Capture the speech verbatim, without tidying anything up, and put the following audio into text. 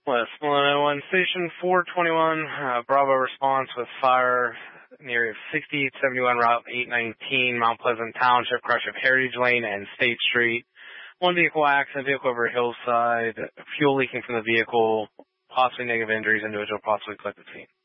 West one oh one, Station four twenty-one, uh, Bravo response with fire in the area of sixty-eight seventy-one Route eight nineteen, Mount Pleasant Township, crush of Heritage Lane and State Street. One vehicle accident, vehicle over a hillside, fuel leaking from the vehicle, possibly negative injuries, individual possibly collected scene.